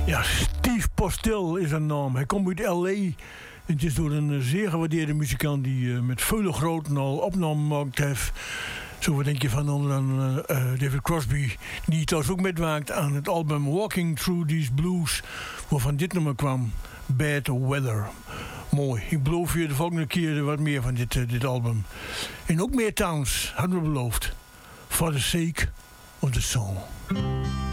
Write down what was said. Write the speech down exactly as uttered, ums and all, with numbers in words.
Ja, Steve Postel is een naam. Hij komt uit L A. Het is door een zeer gewaardeerde muzikant die uh, met vele groten al opnamen gemaakt heeft. Zo wat denk je van onder aan uh, David Crosby, die trouwens ook metwaakt aan het album Walking Through These Blues, waarvan dit nummer kwam, Bad Weather. Mooi. Ik beloof je de volgende keer wat meer van dit, uh, dit album. En ook meer Towns, hadden we beloofd. For the sake of the song.